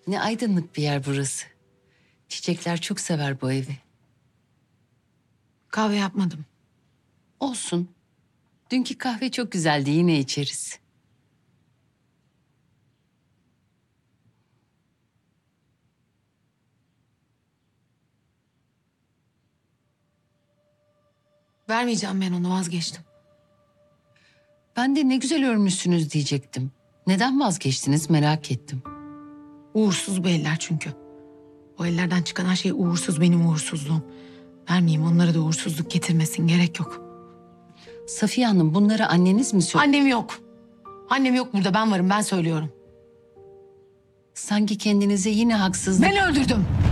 Ne aydınlık bir yer burası. Çiçekler çok sever bu evi. Kahve yapmadım. Olsun. Dünkü kahve çok güzeldi, yine içeriz. Vermeyeceğim, ben onu vazgeçtim. Ben de ne güzel örmüşsünüz diyecektim. Neden vazgeçtiniz merak ettim. Uğursuz bu eller çünkü. O ellerden çıkan her şey uğursuz, benim uğursuzluğum. Vermeyeyim, onlara da uğursuzluk getirmesin, gerek yok. Safiye Hanım, bunları anneniz mi söyledi? Annem yok. Annem yok burada, ben varım, ben söylüyorum. Sanki kendinize yine haksızlık... Ben öldürdüm.